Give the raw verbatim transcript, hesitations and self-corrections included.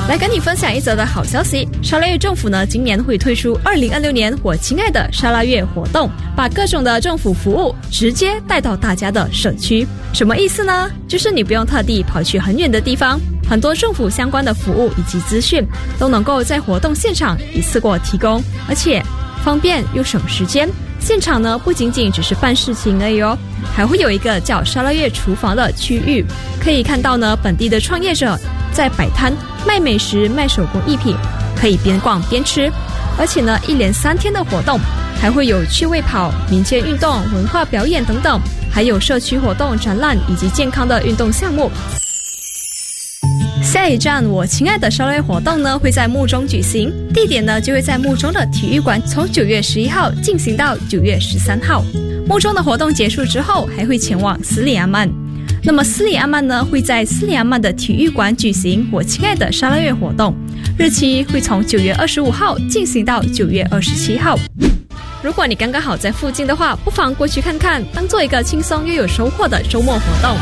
来跟你分享一则的好消息，沙拉越政府呢今年会推出二零二六年我亲爱的沙拉越活动，把各种的政府服务直接带到大家的社区。什么意思呢？就是你不用特地跑去很远的地方，很多政府相关的服务以及资讯都能够在活动现场一次过提供，而且方便又省时间。现场呢不仅仅只是办事情而已哦，还会有一个叫沙拉越厨房的区域，可以看到呢本地的创业者在摆摊卖美食卖手工艺品，可以边逛边吃。而且呢一连三天的活动还会有趣味跑、民间运动、文化表演等等，还有社区活动、展览以及健康的运动项目。下一站我亲爱的沙拉越活动呢会在木中举行，地点呢就会在木中的体育馆，从九月十一号进行到九月十三号。木中的活动结束之后还会前往斯里阿曼，那么斯里阿曼呢会在斯里阿曼的体育馆举行我亲爱的沙拉越活动，日期会从九月二十五号进行到九月二十七号。如果你刚刚好在附近的话，不妨过去看看，当做一个轻松又有收获的周末活动。